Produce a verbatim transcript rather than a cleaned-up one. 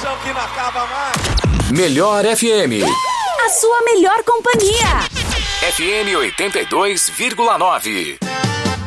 paixão que não acaba mais. Melhor F M. A sua melhor companhia. F M oitenta e dois vírgula nove.